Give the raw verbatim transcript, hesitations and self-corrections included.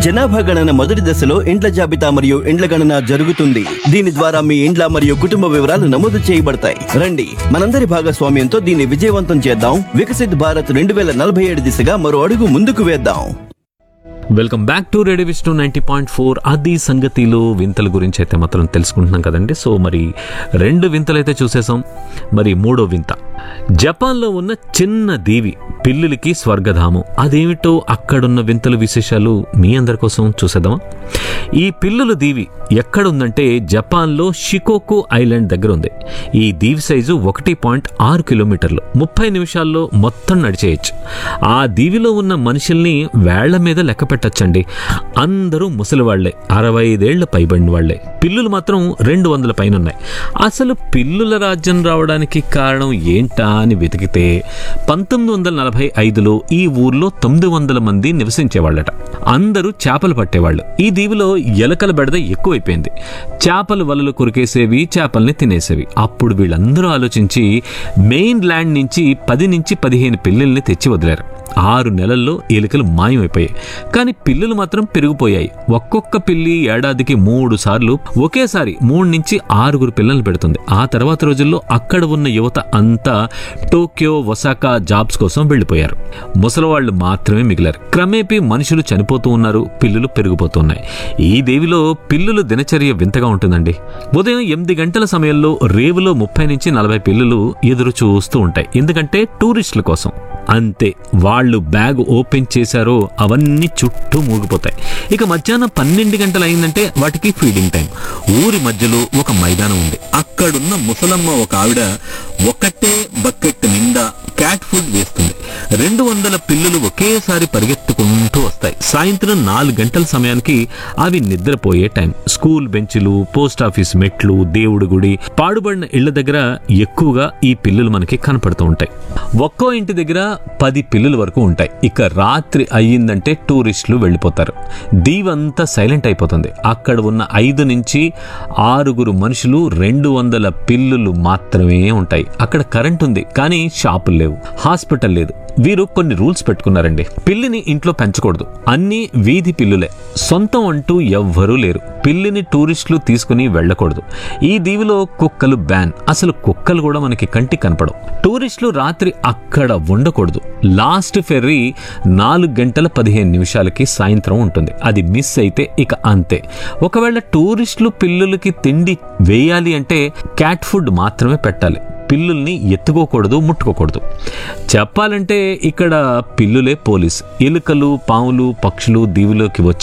జనాభా గణన మొదటి దశలో ఇండ్ల జాబితా మరియు ఇండ్ల గణన జరుగుతుంది. దీని ద్వారా మీ ఇండ్ల మరియు కుటుంబ వివరాలు నమోదు చేయబడతాయి. రండి, మనందరి భాగస్వామ్యంతో దీన్ని విజయవంతం చేద్దాం. వికసిత్ భారత్ రెండు వేల నలభై ఏడు దిశగా మరో అడుగు ముందుకు వేద్దాం. Welcome back to radio Vishnu ninety point four. అది సంగతిలో వింతల గురించి అయితే మాత్రం తెలుసుకుంటున్నాం కదండి. సో మరి రెండు వింతలు అయితే చూసేసాం. మరి మూడో వింత, జపాన్లో ఉన్న చిన్న దీవి పిల్లులకి స్వర్గధామం. అదేమిటో అక్కడున్న వింతలు విశేషాలు మీ అందరి కోసం చూసేద్దామా? ఈ పిల్లుల దీవి ఎక్కడుందంటే జపాన్లో షికోకు ఐలాండ్ దగ్గర ఉంది. ఈ దీవి సైజు ఒకటి పాయింట్ ఆరు కిలోమీటర్లు, ముప్పై నిమిషాల్లో మొత్తం నడిచేయచ్చు. ఆ దీవిలో ఉన్న మనుషుల్ని వేళ్ల మీద లెక్క పెట్టచ్చండి. అందరూ ముసలి వాళ్లే, అరవై ఐదేళ్ల పైబడిన వాళ్లే. పిల్లులు మాత్రం రెండు వందల పైన ఉన్నాయి. అసలు పిల్లుల రాజ్యం రావడానికి కారణం ఏంటా అని వెతికితే పంతొమ్మిది వందల నలభై ఐదులో ఈ ఊర్లో తొమ్మిది వందల మంది నివసించేవాళ్ళట. అందరూ చేపలు పట్టేవాళ్ళు. ఈ దీవిలో ఎలకల బెడద ఎక్కువైపోయింది. చేపలు వలలు కొరికేసేవి, చేపల్ని తినేసేవి. అప్పుడు వీళ్ళందరూ ఆలోచించి మెయిన్ ల్యాండ్ నుంచి పది నుంచి పదిహేను పిల్లుల్ని తెచ్చి వదిలారు. ఆరు నెలల్లో ఎలుకలు మాయమైపోయాయి. కానీ పిల్లులు మాత్రం పెరిగిపోయాయి. ఒక్కొక్క పిల్లి ఏడాదికి మూడు సార్లు ఒకేసారి మూడు నుంచి ఆరుగురు పిల్లలు పెడుతుంది. ఆ తర్వాత రోజుల్లో అక్కడ ఉన్న యువత అంతా టోక్యో, ఒసాకా జాబ్స్ కోసం వెళ్లిపోయారు. ముసలివాళ్లు మాత్రమే మిగిలారు. క్రమేపీ మనుషులు చనిపోతూ ఉన్నారు, పిల్లులు పెరిగిపోతున్నాయి. ఈ దేవిలో పిల్లుల దినచర్య వింతగా ఉంటుందండి. ఉదయం ఎనిమిది గంటల సమయంలో రేవులో ముప్పై నుంచి నలభై పిల్లులు ఎదురు చూస్తూ ఉంటాయి. ఎందుకంటే టూరిస్టుల కోసం. అంతే, వాళ్ళు బ్యాగ్ ఓపెన్ చేశారో అవన్నీ చుట్టూ మూగిపోతాయి. ఇక మధ్యాహ్నం పన్నెండు గంటలు అయిందంటే వాటికి ఫీడింగ్ టైం. ఊరి మధ్యలో ఒక మైదానం ఉంది. అక్కడున్న ముసలమ్మ ఒక ఆవిడ ఒకటే బకెట్ నిండా క్యాట్ ఫుడ్ వేస్తుంది. రెండు వందల పిల్లులు ఒకేసారి పరిగెత్తుకుంటూ వస్తాయి. సాయంత్రం నాలుగు గంటల సమయానికి అవి నిద్రపోయే టైం. స్కూల్ బెంచ్లు, పోస్ట్ ఆఫీస్ మెట్లు, దేవుడి గుడి, పాడుబడిన ఇళ్ల దగ్గర ఎక్కువగా ఈ పిల్లులు మనకి కనపడుతూ ఉంటాయి. ఒక్కో ఇంటి దగ్గర పది పిల్లుల వరకు ఉంటాయి. ఇక రాత్రి అయ్యిందంటే టూరిస్టులు వెళ్ళిపోతారు. దీవంతా సైలెంట్ అయిపోతుంది. అక్కడ ఉన్న ఐదు నుంచి ఆరుగురు మనుషులు, రెండు వందల పిల్లులు మాత్రమే ఉంటాయి. అక్కడ కరెంట్ ఉంది కానీ షాపులు లేవు, హాస్పిటల్ లేదు. వీరు కొన్ని రూల్స్ పెట్టుకున్నారండి. పిల్లిని ఇంట్లో పెంచకూడదు, అన్ని వీధి పిల్లులే, సొంతం అంటూ ఎవ్వరూ లేరు. పిల్లిని టూరిస్టులు తీసుకుని వెళ్ళకూడదు. ఈ దీవిలో కుక్కలు బ్యాన్. అసలు కుక్కలు కూడా మనకి కంటికి కనపడవు. టూరిస్టులు రాత్రి అక్కడ ఉండకూడదు. లాస్ట్ ఫెర్రీ నాలుగు గంటల పదిహేను నిమిషాలకి సాయంత్రం ఉంటుంది. అది మిస్ అయితే ఇక అంతే. ఒకవేళ టూరిస్టులు పిల్లులకి తిండి వేయాలి అంటే క్యాట్ ఫుడ్ మాత్రమే పెట్టాలి. పిల్లుల్ని ఎత్తుకోకూడదు, ముట్టుకోకూడదు. చెప్పాలంటే ఇక్కడ పిల్లులే పోలీస్. ఎలుకలు, పాములు, పక్షులు దీవిలోకి వచ్చి